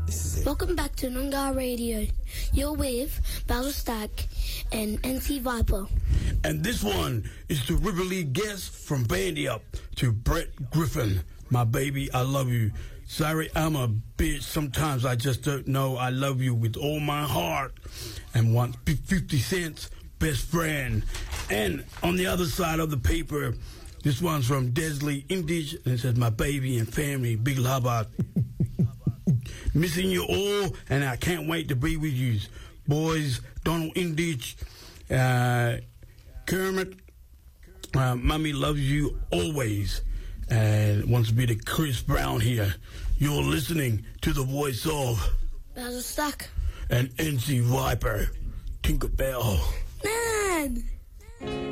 Welcome back to Noongar Radio. You're with Basil Stack and NC Viper. And this one is to River League guest from Bandy Up to Brett Griffin. My baby, I love you. Sorry, I'm a bitch. Sometimes I just don't know. I love you with all my heart. And want 50 cents, best friend. And on the other side of the paper, this one's from Desley Indich, and it says, my baby and family, big love out. Missing you all, and I can't wait to be with you. Boys, Donald Indich, Kermit, Mummy loves you always, and wants to be the Chris Brown here. You're listening to the voice of Basil Stack and NC Viper, Tinkerbell. Man!